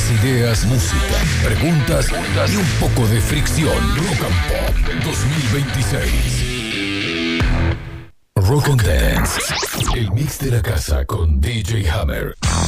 Buenas ideas, música, preguntas y un poco de fricción. Rock and Pop 2026. Rock and Dance. El mix de la casa con DJ Hammer.